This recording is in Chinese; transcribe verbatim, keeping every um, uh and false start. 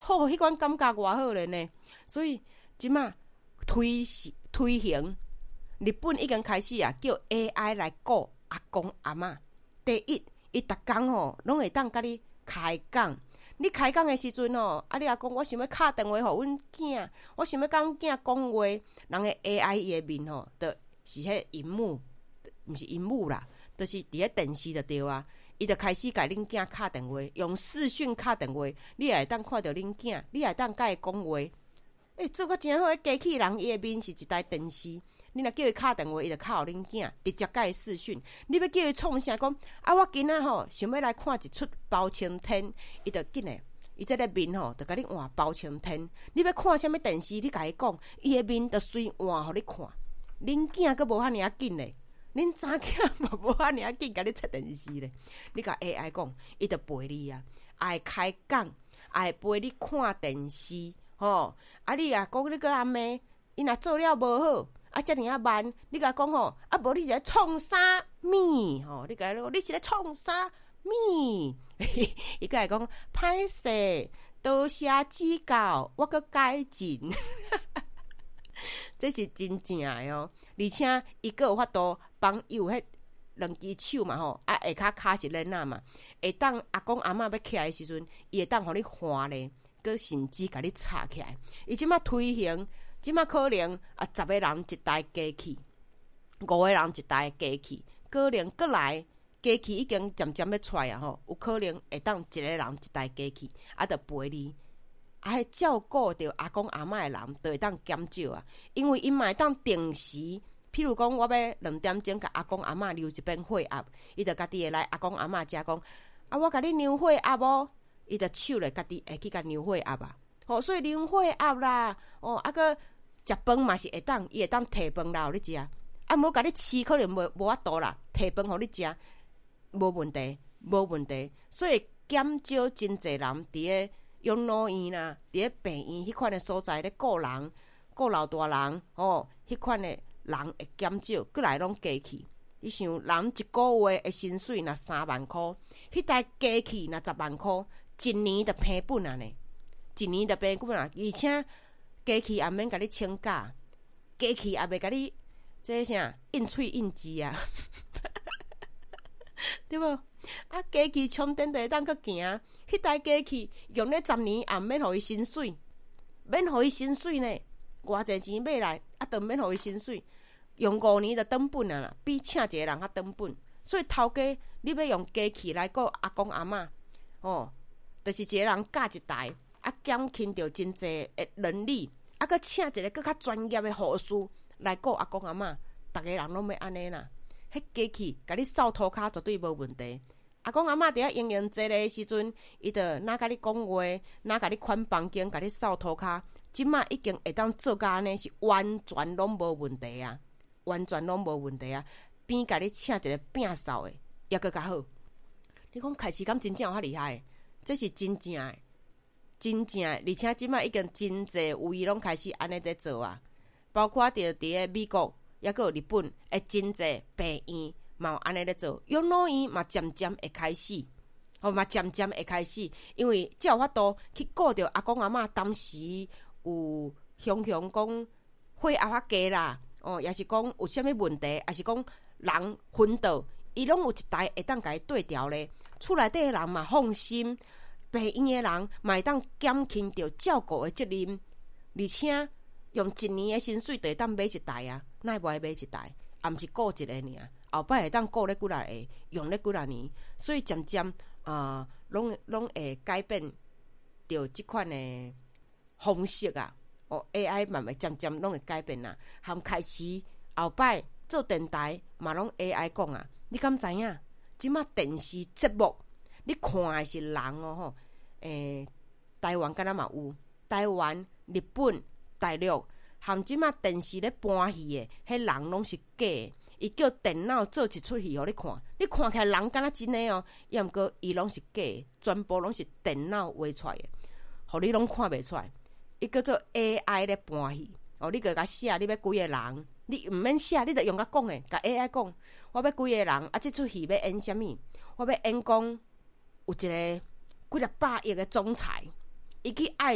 吼，迄款感觉偌好咧呢。所以即马推推行，日本已经开始啊，叫 A I 来顾阿公阿嬷。第一，伊逐工吼拢会当甲你开讲。你开讲的时阵吼，啊，你也讲我想要敲电话互阮囝，我想要甲阮囝讲话，人的 A I 伊的面吼，就是迄荧幕，毋是荧幕啦，就是伫咧电视就对啊。伊就开始甲恁囝敲电话，用视讯敲电话，你也会当看到恁囝，你也会当甲伊讲话。诶、欸，做甲真好，迄机器人伊的面是一台电视，你若叫伊敲电话，伊就敲互恁囝，直接甲伊视讯。你要叫伊创啥讲啊？我今仔吼想要来看一出包青天，伊就紧诶，伊这个面吼就甲你换包青天。你要看啥物电视，你甲伊讲，伊的面就随换互你看。恁囝阁无遐尔啊紧咧，恁查囝嘛无遐尔啊紧，甲你切电视咧。你甲 A I 讲，伊就陪你啊，爱开讲，爱陪你看电视。吼，啊你啊讲你个阿妹，伊若做了无好，啊遮尔啊慢，你甲讲吼，啊无你是咧创啥物？吼，你甲讲你是咧创啥物？伊个会讲歹势，多谢指教，我阁改进。这是真正诶哦，而且伊阁有法度帮伊有迄两只手嘛吼，啊下骹骹是链仔嘛，会当阿公阿嬷要起来诶时阵，伊会当互你换咧。佮甚至甲你插起来，伊即马推行，即马可能啊十个人一台机器，五个人一台机器，可能佮来机器已经渐渐要出来啊吼，有可能会当一个人一台机器，啊，着陪你，啊，迄照顾着阿公阿嬷的人，就会当减少啊，因为因嘛会当定时，譬如讲，我要两点钟甲阿公阿嬷留一遍血压，伊着家己会来阿公阿嬷遮讲，啊，我甲你量血压无？伊就手咧，家己会去甲量血压啊，吼，所以量血压啦，哦，啊个食饭嘛是会当，伊会当摕饭来互你食，啊，无甲你饲可能无无法度啦，摕饭互你食，无问题，无问题。所以减少真侪人伫咧养老院啦，伫咧病院迄款诶所在咧顾人、顾老大人，哦，迄款诶人会减少，过来拢机器。你想，人一个月诶薪水若三万箍，迄台机器若十万箍。一年就赔本啊呢，一年就赔本啊！而且机器也免甲你请假，机器也袂甲你这啥印喙印字啊，对无？啊，机器充电就会当去行，迄台机器用咧十年也免互伊薪水，免互伊薪水呢，偌济钱买来啊，都免互伊薪水，用五年就转本啊啦，比请一个人较转本。所以头家你要用机器来顾阿公阿嬷，哦。就是一个人教一台，啊减轻着真济诶能力，啊佮请一个更较专业诶护士来顾阿公阿嬷，逐个人拢要安尼啦。迄机器甲你扫涂骹绝对无问题。阿公阿嬷伫遐营营坐咧时阵，伊着哪甲你讲话，哪甲你款房间，甲你扫涂骹，即马已经会当做甲安尼，是完全拢无问题啊，完全拢无问题啊。边甲你请一个摒扫诶，也佫较好。你讲开始敢真正有遐厉害？这是真正的，真正的，而且即摆已经真侪位拢开始安尼在做啊，包括着伫咧美国，也佫有日本，诶，真侪病院嘛有安尼咧做，养老院嘛渐渐会开始，吼嘛渐渐会开始，因为才有法度去顾着阿公阿嬷当时有雄雄讲血压较低啦，哦，也是讲有啥物问题，也是讲人昏倒，伊拢有一台会当甲伊对调咧。厝内底诶人嘛放心，病院诶人嘛会当减轻着照顾诶责任，而且用一年诶薪水就会当买一台啊，哪会无爱买一台？也毋是顾一个尔，后摆会当顾咧几若个，用咧几若年，所以渐渐啊，拢、呃、拢会改变着即款诶方式啊。哦 ，A I 慢慢渐渐拢会改变啊，含开始后摆做电台嘛拢 A I 讲啊，你敢知影？即马电视节目，你看的是人哦吼，诶、欸，台湾敢若嘛有，台湾、日本、大陆，含即马电视咧搬戏的，迄人拢是假的，伊叫电脑做一出戏互你看，你看起来人敢若真的哦，抑毋过伊拢是假的，全部拢是电脑画出来的，互你拢看袂出来。伊叫做 A I 咧搬戏，哦，你个甲写你要几个人。你毋免写，你着用甲讲诶，甲 A I 讲，我要几个人，啊，即出戏要演啥物？我要演讲有一个几若百亿诶总裁，伊去爱